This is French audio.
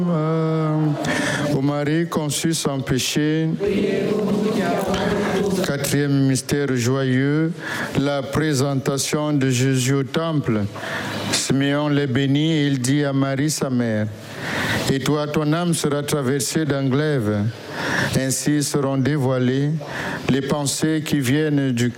Ô Marie conçue sans péché. Quatrième mystère joyeux, la présentation de Jésus au temple. Simeon les bénit et il dit à Marie sa mère: et toi, ton âme sera traversée d'un glaive. Ainsi seront dévoilées les pensées qui viennent du